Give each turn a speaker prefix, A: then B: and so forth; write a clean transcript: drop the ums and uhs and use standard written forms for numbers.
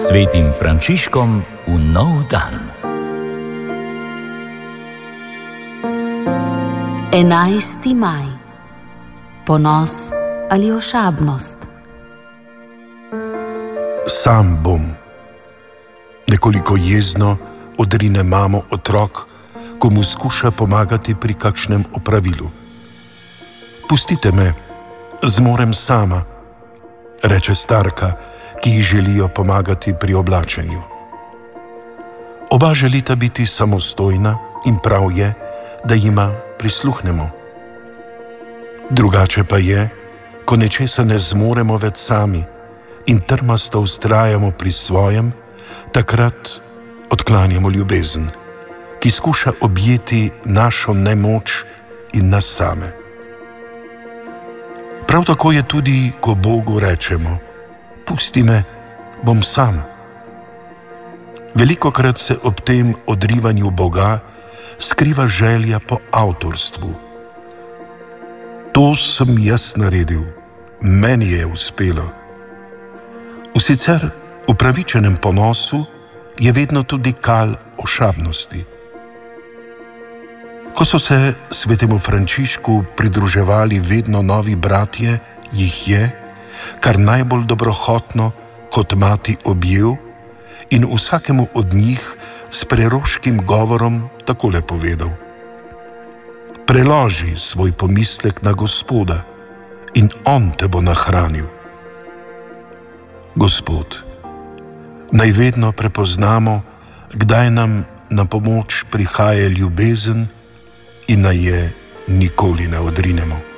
A: Svetim Frančiškom v nov dan.
B: 11. maj. Ponos ali ošabnost?
C: Sam bom. Nekoliko jezno odrine mamo otrok, ko mu skuša pomagati pri kakšnem opravilu. Pustite me, zmorem sama, reče starka, ki ji želijo pomagati pri oblačenju. Oba želita biti samostojna in prav je, da jima prisluhnemo. Drugače pa je, ko nečesa ne zmoremo več sami in trmasto vztrajamo pri svojem, takrat odklanjamo ljubezen, ki skuša objeti našo nemoč in nas same. Prav tako je tudi, ko Bogu rečemo: pusti me, bom sam. Velikokrat se ob tem odrivanju Boga skriva želja po avtorstvu. To sem jaz naredil, meni je uspelo. V sicer upravičenem ponosu je vedno tudi kal ošabnosti. Ko so se svetemu Frančišku pridruževali vedno novi bratje, jih je, kar najbolj dobrohotno, kot mati objel in vsakemu od njih s preroškim govorom takole povedal: preloži svoj pomislek na Gospoda in On te bo nahranil. Gospod, naj vedno prepoznamo, kdaj nam na pomoč prihaja ljubezen in naj je nikoli ne odrinemo.